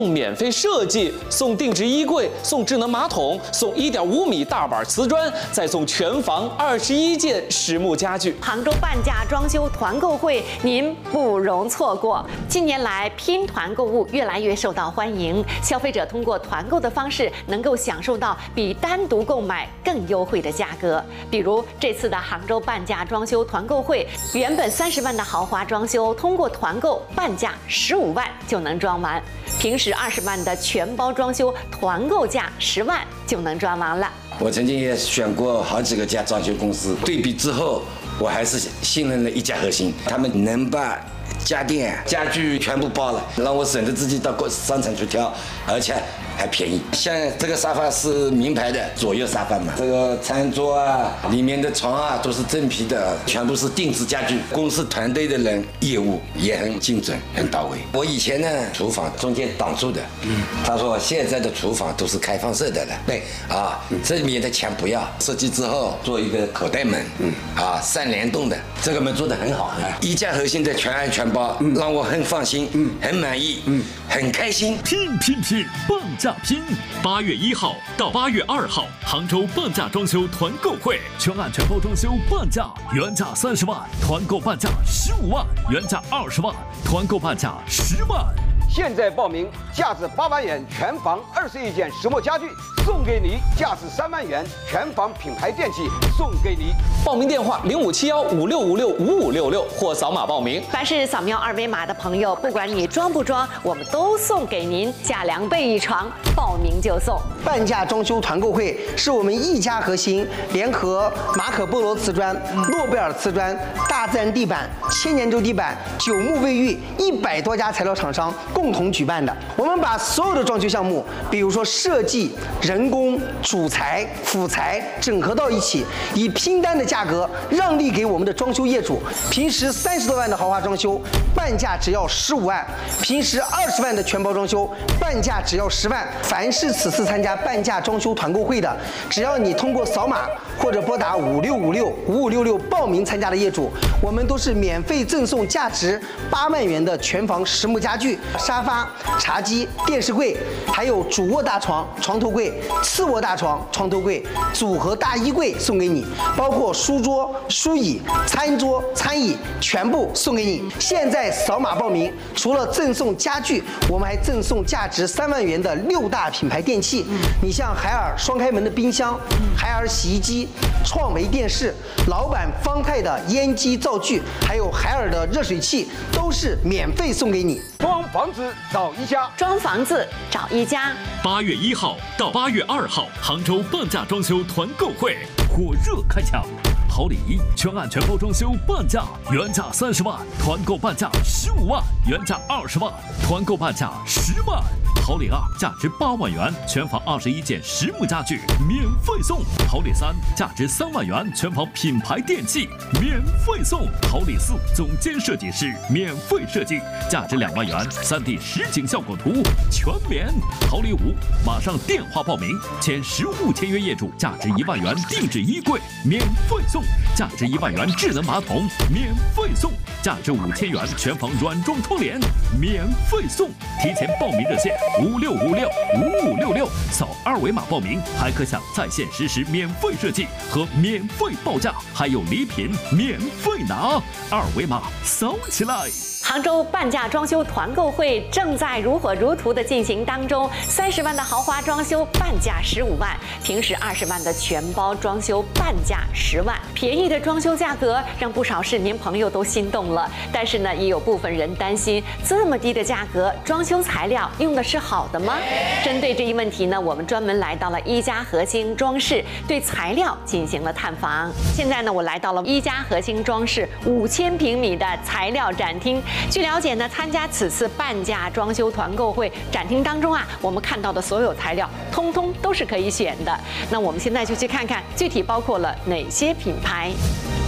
免费设计，送定制衣柜，送智能马桶，送1.5米大板瓷砖，再送全房21件实木家具。 杭州半价装修团购会，您不容错过。近年来，拼团购物越来越受到欢迎，消费者通过团购的方式，能够享受到比单独购买更优惠的价格。比如这次的杭州半价装修团购会，原本30万的豪华装修，通过团购半价15万就能装完。平时20万的全包装修，团购价10万就能装完了。 我曾经也选过好几个家装修公司，对比之后，我还是信任了一家核心，他们能把家电、家具全部包了，让我省得自己到商场去挑，而且还便宜。像这个沙发是名牌的左右沙发嘛，这个餐桌啊，里面的床啊都是真皮的，全部是定制家具。公司团队的人业务也很精准，很到位。我以前呢，厨房中间挡住的，他说现在的厨房都是开放式的了，对啊，这里面的墙不要，设计之后做一个口袋门，3联动的，这个门做得很好，一家核心的全案全包，让我很放心，很满意，很开心。 拼半价拼！8月1号到8月2号，杭州半价装修团购会，全案全包装修半价，原价30万，团购半价15万，原价20万，团购半价10万。 现在报名，价值8万元全房21件实木家具送给你，价值3万元全房品牌电器送给你。 报名电话057156565566或扫码报名。 凡是扫描2维码的朋友，不管你装不装，我们都送给您价量被一床，报名就送。 半价装修团购会是我们一家核心联合马可波罗瓷砖、诺贝尔瓷砖、大自然地板、千年洲地板、九牧卫浴100多家材料厂商共同举办的。我们把所有的装修项目，比如说设计、人工、主材、辅材整合到一起，以拼单的价格让利给我们的装修业主。平时30多万的豪华装修，半价只要15万；平时20万的全包装修，半价只要10万。凡是此次参加半价装修团购会的，只要你通过扫码或者拨打56565566报名参加的业主，我们都是免费赠送价值8万元的全房实木家具、沙发、茶几、电视柜，还有主卧大床、床头柜、次卧大床、床头柜、组合大衣柜送给你，包括书桌、书椅、餐桌、餐椅全部送给你。现在扫码报名，除了赠送家具，我们还赠送价值3万元的6大品牌电器。你像海尔双开门的冰箱、海尔洗衣机、创维电视、老板方太的烟机灶具，还有海尔的热水器，都是免费送给你。 装房子找一家， 装房子找一家。 8月1号到8月2号，杭州半价装修团购会火热开抢。好礼一，全案全包装修半价，原价30万，团购半价15万，原价20万，团购半价10万。好礼2，价值8万元，全房21件实木家具免费送。好礼3，价值3万元，全房品牌电器免费送。好礼4，总监设计师免费设计，价值2万元，3D 实景效果图全免。好礼5，马上电话报名，签实物签约业主，价值1万元定制衣柜免费送，价值1万元智能马桶免费送，价值5000元全房软装窗帘免费送。提前报名热线56565566，扫2维码报名，还可享在线实时免费设计和免费报价，还有礼品免费拿，2维码扫起来。 杭州半价装修团购会正在如火如荼的进行当中，30万的豪华装修半价15万，平时20万的全包装修半价10万。便宜的装修价格让不少市民朋友都心动了，但是呢，也有部分人担心，这么低的价格，装修材料用的是好的吗？针对这一问题呢，我们专门来到了一家核心装饰，对材料进行了探访。现在呢，我来到了一家核心装饰5000平米的材料展厅。据了解呢，参加此次半价装修团购会展厅当中啊，我们看到的所有材料，通通都是可以选的。那我们现在就去看看具体包括了哪些品牌。